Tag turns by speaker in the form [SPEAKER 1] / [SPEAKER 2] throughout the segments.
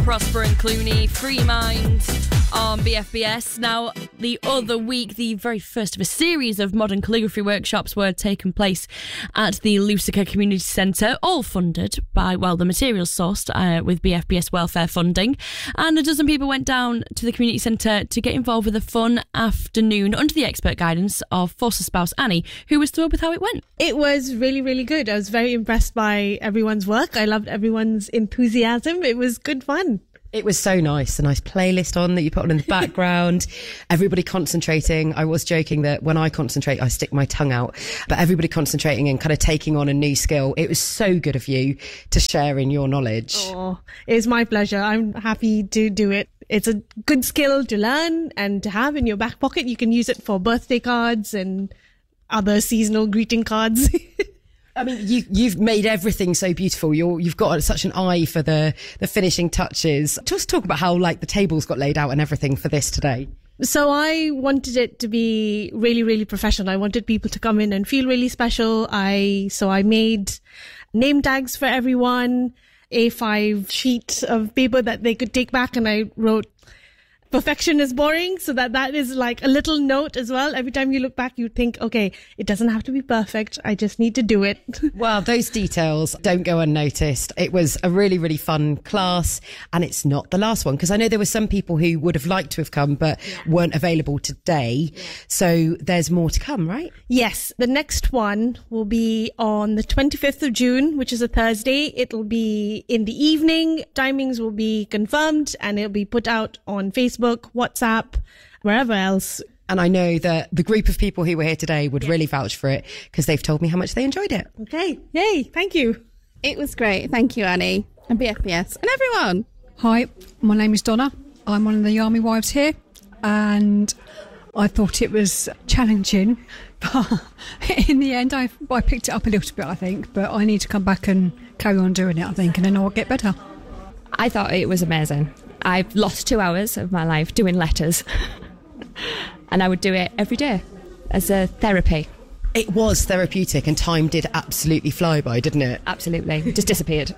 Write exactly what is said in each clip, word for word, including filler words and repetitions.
[SPEAKER 1] Prosper and Clooney, Free Mind on B F B S. Now, the other week, the very first of a series of modern calligraphy workshops were taking place at the Lusaka Community Centre, all funded by, well, the materials sourced uh, with B F B S welfare funding. And a dozen people went down to the community centre to get involved with a fun afternoon under the expert guidance of foster spouse Annie, who was thrilled with how it went.
[SPEAKER 2] It was really, really good. I was very impressed by everyone's work. I loved everyone's enthusiasm. It was good fun.
[SPEAKER 3] It was so nice. A nice playlist on that you put on in the background. Everybody concentrating. I was joking that when I concentrate, I stick my tongue out. But everybody concentrating and kind of taking on a new skill. It was so good of you to share in your knowledge.
[SPEAKER 2] Oh, it's my pleasure. I'm happy to do it. It's a good skill to learn and to have in your back pocket. You can use it for birthday cards and other seasonal greeting cards.
[SPEAKER 3] I mean, you, you've made everything so beautiful. You're, you've got such an eye for the, the finishing touches. Just talk about how, like, the tables got laid out and everything for this today.
[SPEAKER 2] So I wanted it to be really, really professional. I wanted people to come in and feel really special. I, so I made name tags for everyone, A five sheet of paper that they could take back, and I wrote, "Perfection is boring," so that that is like a little note as well. Every time you look back, you think, okay, it doesn't have to be perfect. I just need to do it.
[SPEAKER 3] Well, those details don't go unnoticed. It was a really, really fun class, and it's not the last one, because I know there were some people who would have liked to have come but yeah. weren't available today. Yeah. So there's more to come, right?
[SPEAKER 2] Yes. The next one will be on the twenty-fifth of June, which is a Thursday. It'll be in the evening. Timings will be confirmed, and it'll be put out on Facebook, WhatsApp, wherever else.
[SPEAKER 3] And I know that the group of people who were here today would yeah. really vouch for it, because they've told me how much they enjoyed it.
[SPEAKER 2] Okay. Yay. Thank you.
[SPEAKER 4] It was great. Thank you, Annie, and B F B S and everyone.
[SPEAKER 5] Hi, my name is Donna. I'm one of the Army wives here, and I thought it was challenging, but in the end I, I picked it up a little bit, I think, but I need to come back and carry on doing it, I think, and then I'll get better.
[SPEAKER 6] I thought it was amazing. I've lost two hours of my life doing letters and I would do it every day as a therapy.
[SPEAKER 3] It was therapeutic, and time did absolutely fly by, didn't it?
[SPEAKER 6] Absolutely. It just disappeared.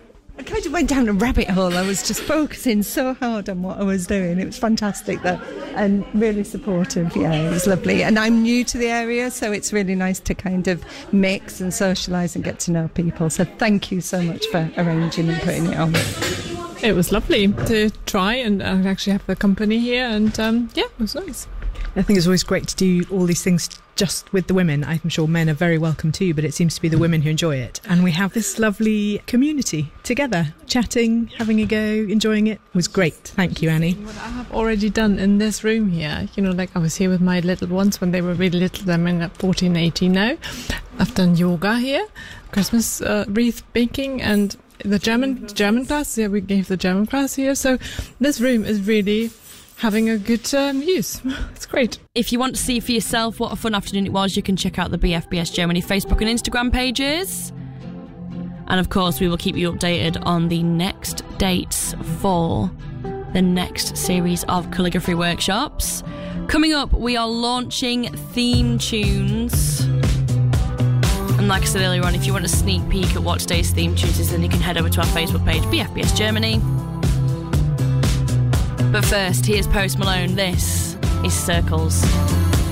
[SPEAKER 7] I kind of went down a rabbit hole. I was just focusing so hard on what I was doing. It was fantastic, though, and really supportive. Yeah, it was lovely. And I'm new to the area, so it's really nice to kind of mix and socialise and get to know people. So thank you so much for arranging and putting it on.
[SPEAKER 8] It was lovely to try and uh, actually have the company here, and um, yeah, it was nice.
[SPEAKER 9] I think it's always great to do all these things just with the women. I'm sure men are very welcome too, but it seems to be the women who enjoy it. And we have this lovely community together, chatting, having a go, enjoying it. It was great. Thank you, Annie.
[SPEAKER 8] What I have already done in this room here, you know, like I was here with my little ones when they were really little. I'm in fourteen, eighteen now. I've done yoga here, Christmas uh, wreath baking, and the German German class. Yeah, we gave the German class here. So this room is really having a good um, use. It's great.
[SPEAKER 1] If you want to see for yourself what a fun afternoon it was, you can check out the B F B S Germany Facebook and Instagram pages. And of course, we will keep you updated on the next dates for the next series of calligraphy workshops. Coming up, we are launching theme tunes. And like I said earlier on, if you want a sneak peek at what today's theme tunes is, then you can head over to our Facebook page, B F B S Germany. But first, here's Post Malone. This is Circles.